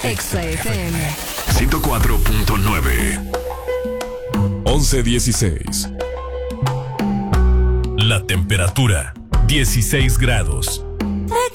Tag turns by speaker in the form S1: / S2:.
S1: Exa FM
S2: 104.9.
S3: 11:16. La temperatura 16 grados.